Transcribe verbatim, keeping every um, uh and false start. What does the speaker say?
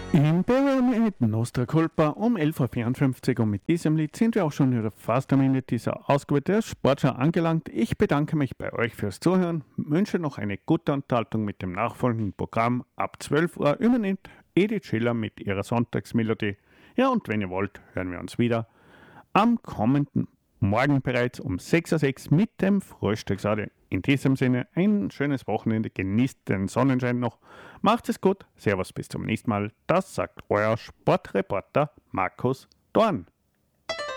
Imperium mit Nostra Culpa um elf Uhr vierundfünfzig und mit diesem Lied sind wir auch schon wieder fast am Ende dieser Ausgabe der Sportschau angelangt. Ich bedanke mich bei euch fürs Zuhören, wünsche noch eine gute Unterhaltung mit dem nachfolgenden Programm. Ab zwölf Uhr übernimmt Edith Schiller mit ihrer Sonntagsmelodie. Ja, und wenn ihr wollt, hören wir uns wieder am kommenden Morgen bereits um sechs Uhr sechs mit dem Frühstücksradio. In diesem Sinne ein schönes Wochenende, genießt den Sonnenschein noch, macht es gut, servus, bis zum nächsten Mal, das sagt euer Sportreporter Markus Dorn.